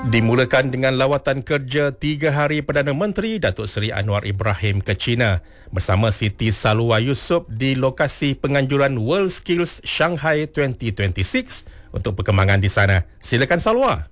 Dimulakan dengan lawatan kerja 3 hari Perdana Menteri Datuk Seri Anwar Ibrahim ke China bersama Siti Saluwa Yusof di lokasi penganjuran World Skills Shanghai 2026 untuk perkembangan di sana. Silakan Salwa.